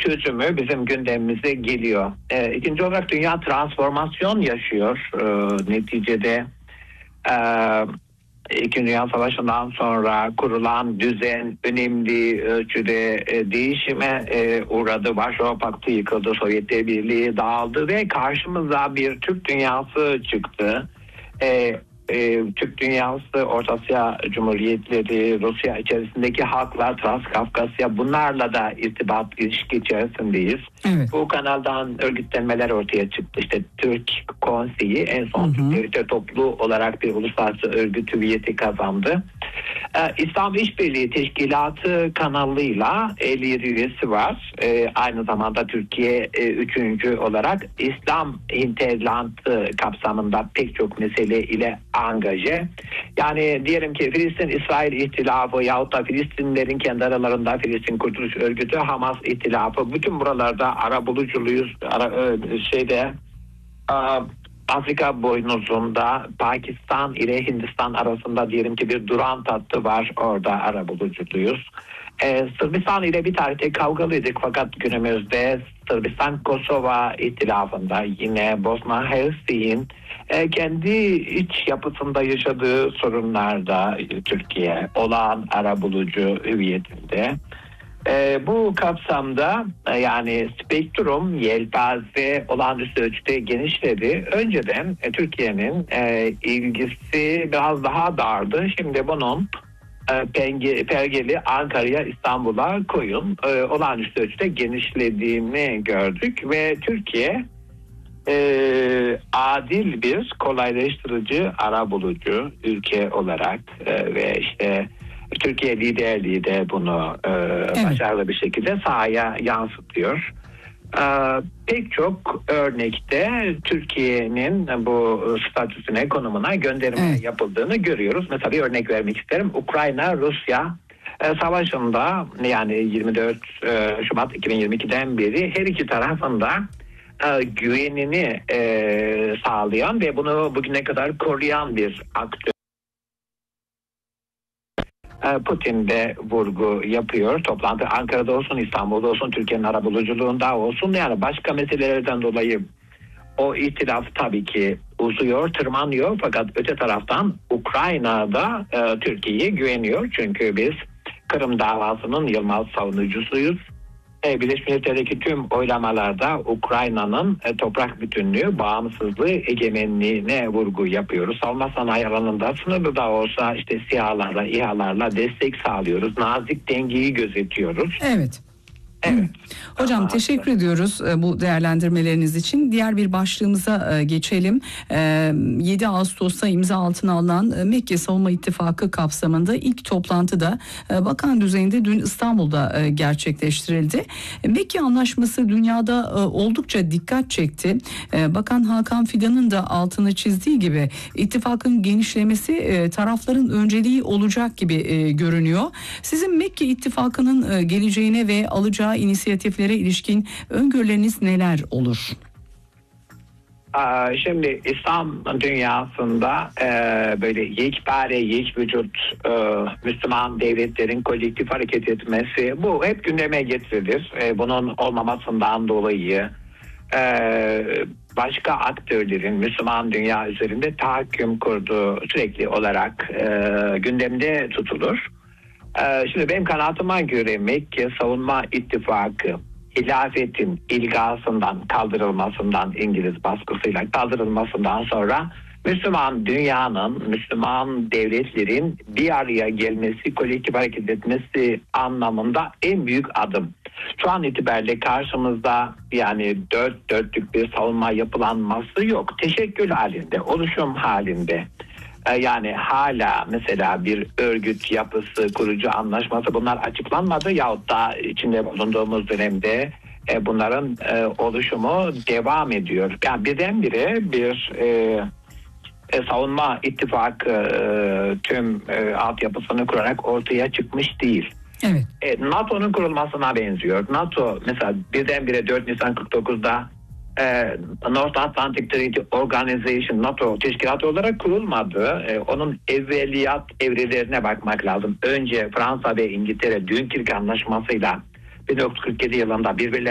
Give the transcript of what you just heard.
çözümü bizim gündemimize geliyor. İkinci olarak dünya transformasyon yaşıyor. Neticede İkinci Dünya Savaşı'ndan sonra kurulan düzen önemli ölçüde değişime uğradı. Varşova Paktı yıkıldı, Sovyetler Birliği dağıldı ve karşımıza bir Türk dünyası çıktı. Türk dünyası, Orta Asya Cumhuriyetleri, Rusya içerisindeki halklar, Transkafkasya, bunlarla da irtibat, ilişki içerisindeyiz. Evet. Bu kanaldan örgütlenmeler ortaya çıktı. İşte Türk Konseyi en son Türk Devletleri Topluluğu olarak bir uluslararası örgüt hüviyeti kazandı. İslam İşbirliği Teşkilatı kanalıyla 57 üyesi var. Aynı zamanda Türkiye 3. olarak İslam hinterlandı kapsamında pek çok mesele ile angaje. Yani diyelim ki Filistin-İsrail ihtilafı yahut da Filistinlilerin kendi aralarında Filistin Kurtuluş Örgütü, Hamas ihtilafı, bütün buralarda arabulucuyuz. Afrika boynuzunda Pakistan ile Hindistan arasında diyelim ki bir duran hattı var, orada arabulucuyuz. Sırbistan ile bir tarihte kavgalıydık fakat günümüzde Sırbistan-Kosova ihtilafında, yine Bosna-Hersek'in kendi iç yapısında yaşadığı sorunlarda Türkiye olağan arabulucu hüviyetinde. Bu kapsamda yani spektrum, yelpaze olağanüstü ölçüde genişledi. Önceden Türkiye'nin ilgisi biraz daha dardı. Şimdi bunun pergeli Ankara'ya, İstanbul'a koyun olağanüstü ölçüde genişlediğini gördük ve Türkiye adil bir kolaylaştırıcı, arabulucu ülke olarak ve işte Türkiye liderliği de bunu başarılı bir şekilde sahaya yansıtıyor. Pek çok örnekte Türkiye'nin bu statüsüne, konumuna gönderme yapıldığını görüyoruz. Mesela bir örnek vermek isterim. Ukrayna-Rusya savaşında, yani 24 Şubat 2022'den beri her iki tarafında güvenini sağlayan ve bunu bugüne kadar koruyan bir aktör. Putin de vurgu yapıyor. Toplantı Ankara'da olsun, İstanbul'da olsun, Türkiye'nin arabuluculuğunda olsun, yani başka meselelerden dolayı o ihtilaf tabii ki uzuyor, tırmanıyor, fakat öte taraftan Ukrayna'da Türkiye'ye güveniyor. Çünkü biz Kırım davasının yılmaz savunucusuyuz. Birleşmiş Milletler'deki tüm oylamalarda Ukrayna'nın toprak bütünlüğü, bağımsızlığı, egemenliğine vurgu yapıyoruz. Savunma sanayi alanında sınırlı da olsa işte SİHA'larla, İHA'larla destek sağlıyoruz. Nazik dengeyi gözetiyoruz. Evet. Evet. Hocam teşekkür ediyoruz bu değerlendirmeleriniz için. Diğer bir başlığımıza geçelim. 7 Ağustos'ta imza altına alınan Mekke Savunma İttifakı kapsamında ilk toplantıda bakan düzeyinde dün İstanbul'da gerçekleştirildi. Mekke Anlaşması dünyada oldukça dikkat çekti. Bakan Hakan Fidan'ın da altını çizdiği gibi ittifakın genişlemesi tarafların önceliği olacak gibi görünüyor. Sizin Mekke İttifakı'nın geleceğine ve alacağı inisiyatiflere ilişkin öngörüleriniz neler olur? Şimdi İslam dünyasında böyle yekpare, yekvücut Müslüman devletlerin kolektif hareket etmesi, bu hep gündeme getirilir. Bunun olmamasından dolayı başka aktörlerin Müslüman dünya üzerinde tahakküm kurduğu sürekli olarak gündemde tutulur. Şimdi benim kanaatıma göre Mekke Savunma İttifakı hilafetin ilgasından kaldırılmasından, İngiliz baskısıyla kaldırılmasından sonra Müslüman dünyanın, Müslüman devletlerin bir araya gelmesi, kolektif hareket etmesi anlamında en büyük adım. Şu an itibariyle karşımızda yani dört dörtlük bir savunma yapılanması yok. Teşekkül halinde, oluşum halinde. Yani hala mesela bir örgüt yapısı, kurucu anlaşması, bunlar açıklanmadı yahut da içinde bulunduğumuz dönemde bunların oluşumu devam ediyor. Yani birdenbire bir savunma ittifakı tüm altyapısını kurarak ortaya çıkmış değil. Evet. NATO'nun kurulmasına benziyor. NATO mesela birdenbire 4 Nisan 49'da North Atlantic Treaty Organization, NATO teşkilatı olarak kurulmadı. Onun evveliyat evrelerine bakmak lazım. Önce Fransa ve İngiltere Dünkirk Anlaşması'yla 1947 yılında birbirlerine